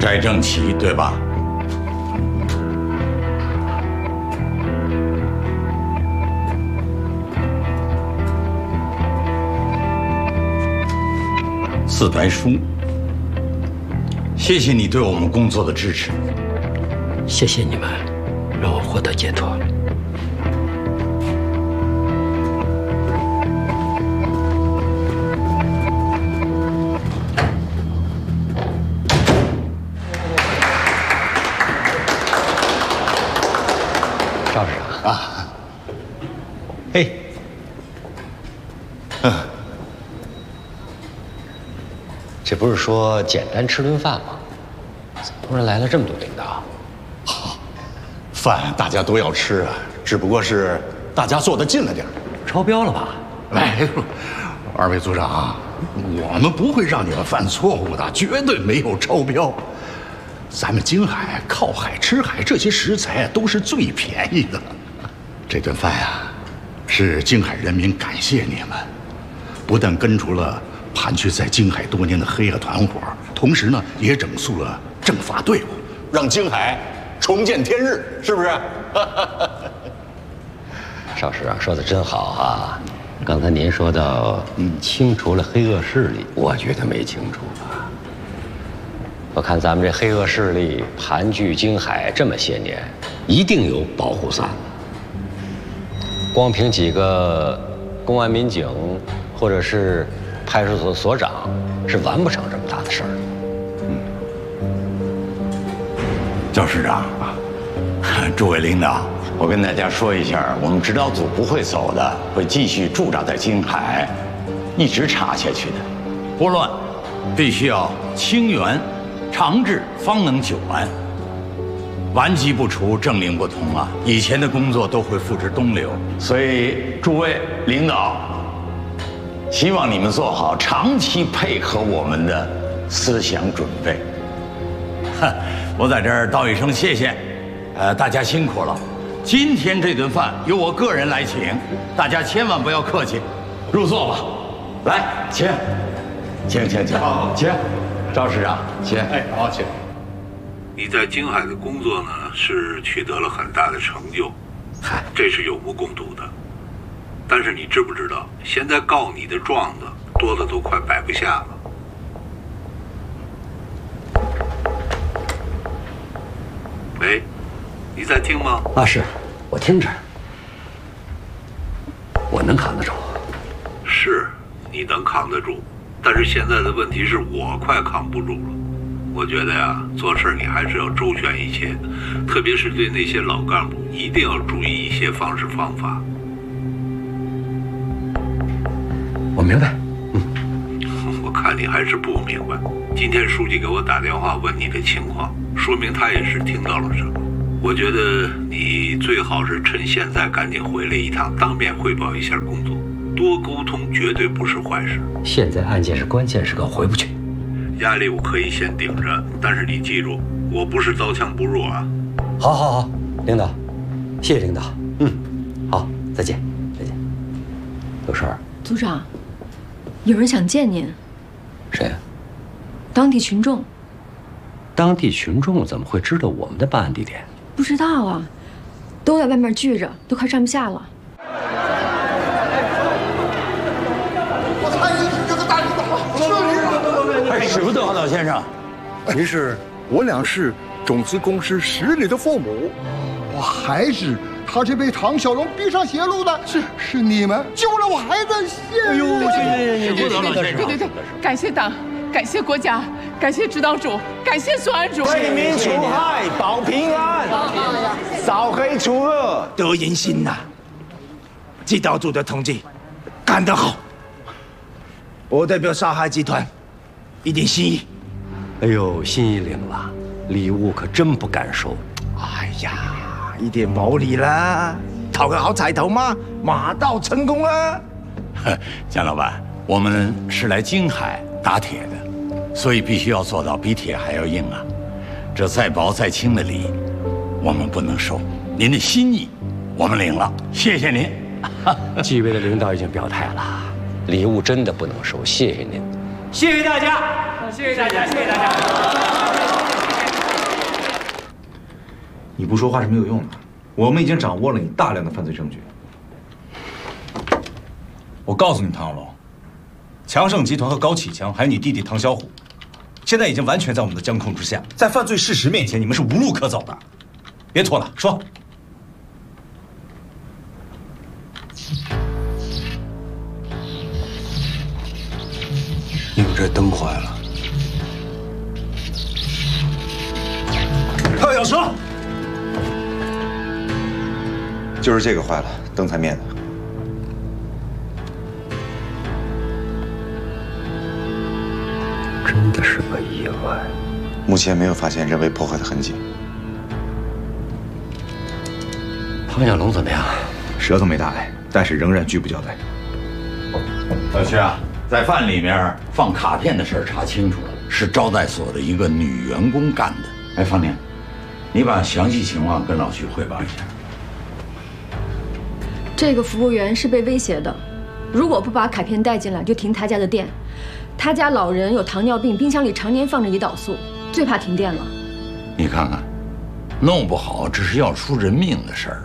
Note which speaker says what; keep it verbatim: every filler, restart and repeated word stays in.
Speaker 1: 翟正奇，对吧？自白书，谢谢你对我们工作的支持。
Speaker 2: 谢谢你们，让我获得解脱。赵市长啊，嘿，嗯。这不是说简单吃顿饭吗？怎么突然来了这么多领导？
Speaker 3: 好，饭大家都要吃啊，只不过是大家做的近了点，
Speaker 2: 超标了吧？
Speaker 3: 哎，二位组长，我们不会让你们犯错误的，绝对没有超标。咱们京海靠海吃海，这些食材都是最便宜的。这顿饭呀，是京海人民感谢你们，不但根除了盘踞在京海多年的黑恶团伙，同时呢，也整肃了政法队伍，让京海重见天日，是不是？
Speaker 2: 邵市长说的真好啊！刚才您说到，嗯，清除了黑恶势力，我觉得没清除吧。我看咱们这黑恶势力盘踞京海这么些年，一定有保护伞。光凭几个公安民警，或者是派出所所长是完不成这么大的事儿的。
Speaker 1: 嗯，赵市长，诸位领导，我跟大家说一下，我们指导组不会走的，会继续驻扎在京海，一直查下去的。拨乱，必须要清源、长治，方能久安。顽疾不除，政令不同啊！以前的工作都会付之东流，所以诸位领导，希望你们做好长期配合我们的思想准备。我在这儿道一声谢谢，呃，大家辛苦了。今天这顿饭由我个人来请，大家千万不要客气，入座吧。来，请，请请请，请，赵市长，请。
Speaker 3: 哎，好，请。
Speaker 4: 你在京海的工作呢，是取得了很大的成就，这是有目共睹的。但是你知不知道，现在告你的状子多的都快摆不下了。喂，你在听吗？
Speaker 2: 啊，是，我听着。我能扛得住。
Speaker 4: 是，你能扛得住，但是现在的问题是我快扛不住了。我觉得呀，做事你还是要周全一些，特别是对那些老干部，一定要注意一些方式方法。
Speaker 2: 我明白。
Speaker 4: 嗯，我看你还是不明白。今天书记给我打电话问你的情况，说明他也是听到了什么。我觉得你最好是趁现在赶紧回来一趟，当面汇报一下工作，多沟通绝对不是坏事。
Speaker 2: 现在案件是关键时刻，回不去。
Speaker 4: 压力我可以先顶着，但是你记住，我不是刀枪不入啊。
Speaker 2: 好，好，好，领导，谢谢领导。嗯，好，再见，再见。有事儿？
Speaker 5: 组长，有人想见您。
Speaker 2: 谁？
Speaker 5: 当地群众。
Speaker 2: 当地群众怎么会知道我们的办案地点？
Speaker 5: 不知道啊，都在外面聚着，都快站不下了。
Speaker 6: 我参与是这个大领导，这里
Speaker 1: 哎，使不得啊，老先生。
Speaker 6: 您是我俩是种子公司十里的父母，我孩子他是被唐小龙逼上邪路的，是是你们救了我孩子，谢
Speaker 2: 哎呦，谢谢
Speaker 1: 使不得了，
Speaker 7: 对对对，感谢党，感谢国家，感谢指导组，感谢所案组。
Speaker 8: 为民除害，保平安，扫黑除恶，
Speaker 9: 得人心呐！指导组的同志干得好，我代表杀害集团一点心意。
Speaker 2: 哎呦，心意领了，礼物可真不敢收。
Speaker 9: 哎呀，一点毛礼啦，讨个好彩头嘛，马到成功啊！
Speaker 1: 姜老板，我们是来京海打铁的，所以必须要做到比铁还要硬啊。这再薄再轻的礼，我们不能收。您的心意，我们领了，谢谢您。
Speaker 2: 纪委的领导已经表态了，礼物真的不能收，谢谢您。
Speaker 10: 谢谢大家，谢谢大家，谢谢大家。 你不说话是没有用的。我们已经掌握了你大量的犯罪证据。我告诉你，唐小龙，强盛集团和高启强，还有你弟弟唐小虎，现在已经完全在我们的监控之下。在犯罪事实面前，你们是无路可走的。别拖了，说。
Speaker 11: 你们这灯坏了。
Speaker 10: 快小车！
Speaker 12: 就是这个坏了，灯才灭的。
Speaker 2: 真的是个意外。
Speaker 12: 目前没有发现人为破坏的痕迹。
Speaker 2: 唐小龙怎么样？
Speaker 10: 舌头没大碍，但是仍然拒不交代。
Speaker 1: 老徐啊，在饭里面放卡片的事儿查清楚了，是招待所的一个女员工干的。哎，方宁，你把详细情况跟老徐汇报一下。
Speaker 5: 这个服务员是被威胁的，如果不把卡片带进来，就停他家的店。他家老人有糖尿病，冰箱里常年放着胰岛素，最怕停电了。
Speaker 1: 你看看，弄不好这是要出人命的事儿。